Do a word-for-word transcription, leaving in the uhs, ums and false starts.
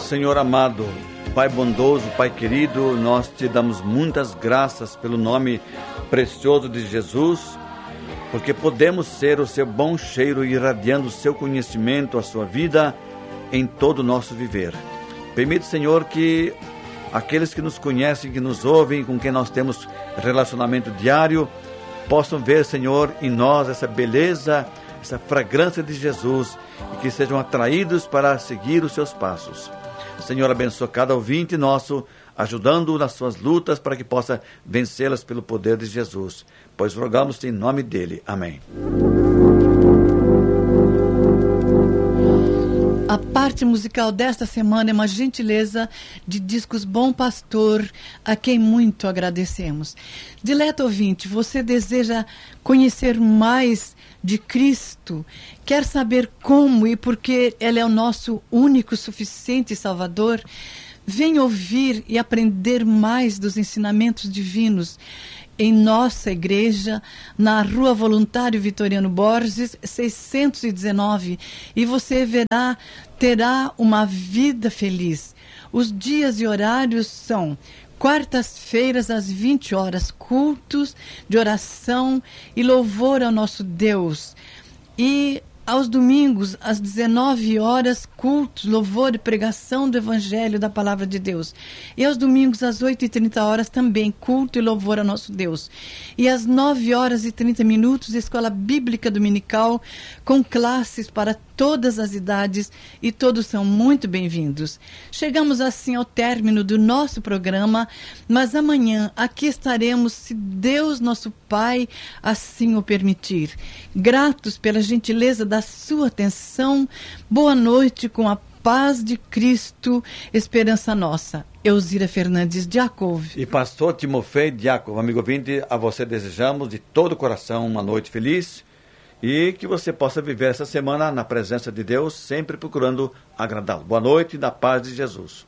Senhor amado, Pai bondoso, Pai querido, nós te damos muitas graças pelo nome precioso de Jesus, porque podemos ser o seu bom cheiro irradiando o seu conhecimento, a sua vida em todo o nosso viver. Permite, Senhor, que aqueles que nos conhecem, que nos ouvem, com quem nós temos relacionamento diário, possam ver, Senhor, em nós essa beleza, essa fragrância de Jesus e que sejam atraídos para seguir os seus passos. Senhor, abençoa cada ouvinte nosso, ajudando-o nas suas lutas para que possa vencê-las pelo poder de Jesus. Pois rogamos-te em nome dele. Amém. A parte musical desta semana é uma gentileza de Discos Bom Pastor, a quem muito agradecemos. Dileto ouvinte, você deseja conhecer mais de Cristo? Quer saber como e por que Ele é o nosso único, suficiente Salvador? Vem ouvir e aprender mais dos ensinamentos divinos em nossa igreja, na Rua Voluntário Vitoriano Borges, seiscentos e dezenove, e você verá, terá uma vida feliz. Os dias e horários são quartas-feiras às vinte horas, cultos de oração e louvor ao nosso Deus. E aos domingos, às dezenove horas, cultos, louvor e pregação do Evangelho da Palavra de Deus. E aos domingos, às oito e trinta horas, também culto e louvor ao nosso Deus. E às nove horas e trinta minutos, Escola Bíblica Dominical, com classes para todas as idades, e todos são muito bem-vindos. Chegamos assim ao término do nosso programa, mas amanhã aqui estaremos, se Deus nosso Pai assim o permitir. Gratos pela gentileza da sua atenção. Boa noite, com a paz de Cristo, esperança nossa. Elzira Fernandes Diakov. E pastor Timofei Diakov, amigo ouvinte, a você desejamos de todo o coração uma noite feliz e que você possa viver essa semana na presença de Deus, sempre procurando agradá-lo. Boa noite, da paz de Jesus.